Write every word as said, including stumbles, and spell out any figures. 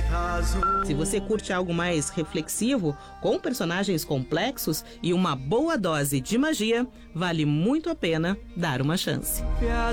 Se você curte algo mais reflexivo, com personagens complexos e uma boa dose de magia, vale muito a pena dar uma chance.